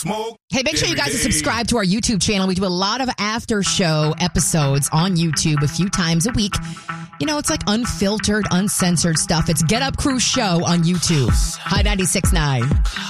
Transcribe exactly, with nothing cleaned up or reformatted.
smoke. Hey, make sure you guys every are day. subscribed to our YouTube channel. We do a lot of after show episodes on YouTube a few times a week. You know, it's like unfiltered, uncensored stuff. It's Get Up Crew Show on YouTube. Hi, ninety-six point nine.